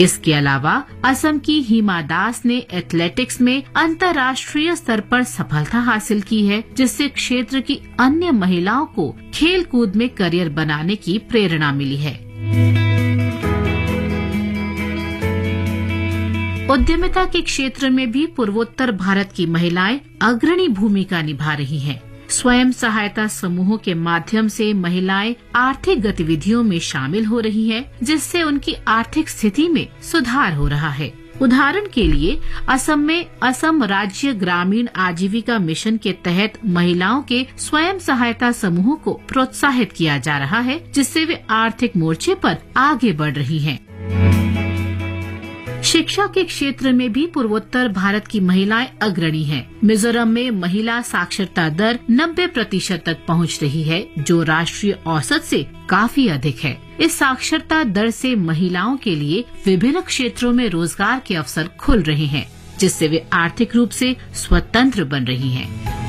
इसके अलावा असम की हिमा दास ने एथलेटिक्स में अंतर्राष्ट्रीय स्तर पर सफलता हासिल की है, जिससे क्षेत्र की अन्य महिलाओं को खेल कूद में करियर बनाने की प्रेरणा मिली है। उद्यमिता के क्षेत्र में भी पूर्वोत्तर भारत की महिलाएं अग्रणी भूमिका निभा रही हैं। स्वयं सहायता समूहों के माध्यम से महिलाएं आर्थिक गतिविधियों में शामिल हो रही हैं, जिससे उनकी आर्थिक स्थिति में सुधार हो रहा है। उदाहरण के लिए असम में असम राज्य ग्रामीण आजीविका मिशन के तहत महिलाओं के स्वयं सहायता समूहों को प्रोत्साहित किया जा रहा है, जिससे वे आर्थिक मोर्चे पर आगे बढ़ रही हैं। शिक्षा के क्षेत्र में भी पूर्वोत्तर भारत की महिलाएं अग्रणी हैं। मिजोरम में महिला साक्षरता दर 90% तक पहुंच रही है, जो राष्ट्रीय औसत से काफी अधिक है। इस साक्षरता दर से महिलाओं के लिए विभिन्न क्षेत्रों में रोजगार के अवसर खुल रहे हैं, जिससे वे आर्थिक रूप से स्वतंत्र बन रही हैं।